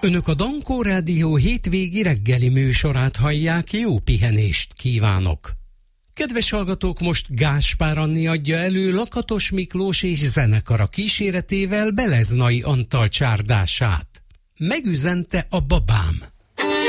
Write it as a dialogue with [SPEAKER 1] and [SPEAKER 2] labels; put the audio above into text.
[SPEAKER 1] Önök a Dankó Rádió hétvégi reggeli műsorát hallják, jó pihenést kívánok! Kedves hallgatók, most Gáspár Anni adja elő Lakatos Miklós és zenekara kíséretével Beleznai Antal csárdását. Megüzente a babám.